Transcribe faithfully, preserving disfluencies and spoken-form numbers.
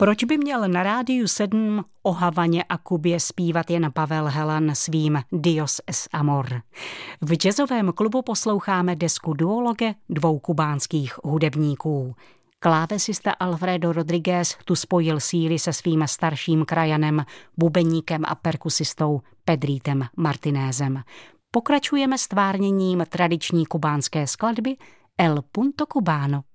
Proč by měl na Rádiu sedm o Havaně a Kubě zpívat jen Pavel Helan svým Dios es amor? V jazzovém klubu posloucháme desku duologe dvou kubánských hudebníků. Klávesista Alfredo Rodriguez tu spojil síly se svým starším krajanem, bubeníkem a perkusistou Pedrítem Martinézem. Pokračujeme stvárněním tradiční kubánské skladby El Punto Cubano.